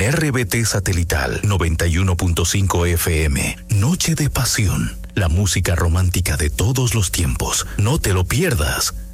En RBT Satelital 91.5 FM, Noche de Pasión. La música romántica de todos los tiempos. No te lo pierdas.